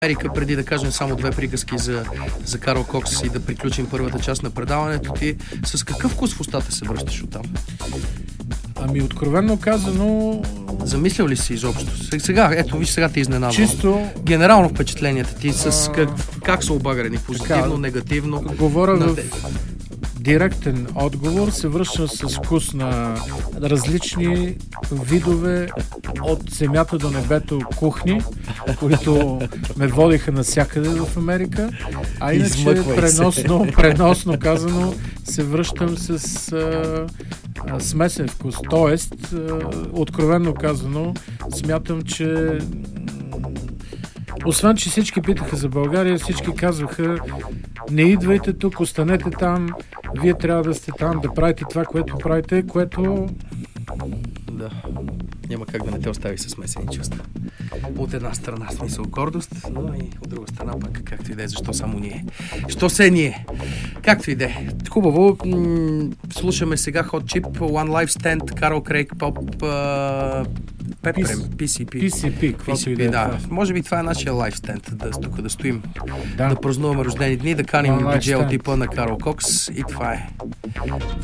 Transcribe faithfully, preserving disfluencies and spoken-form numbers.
Америка, преди да кажем само две приказки за, за Карл Кокс и да приключим първата част на предаването, ти с какъв вкус в устата се връщаш оттам? Ами, откровенно казано... Замислял ли си изобщо? Сега, ето, виж, сега те изненадвам. Чисто... Генерално впечатленията ти с как, как са обагрени? Позитивно, така, негативно? Говоря на... в директен отговор, се връща с вкус на различни видове от земята до небето кухни, които ме водиха навсякъде в Америка. А иначе преносно, преносно казано се връщам с а, а, смесен вкус. Тоест, а, откровенно казано, смятам, че освен, че всички питаха за България, всички казваха: не идвайте тук, останете там, вие трябва да сте там, да правите това, което правите, което... Да, няма как да не те остави с смесени чувства. От една страна смисъл гордост, но и от друга страна пък както и да е, защо само ние? Що се ние? Както и да е. Хубаво, м- слушаме сега Hot Chip, One Life Stand, Карл Крейг, Поп, Пепрем, Пи Си Пи. Пи Си Пи, каквото и да е. Да. Може би това е нашия лайфстенд, да, тук да стоим, да. да празнуваме рождени дни, да каним диджей от типа на Карл Кокс и това е.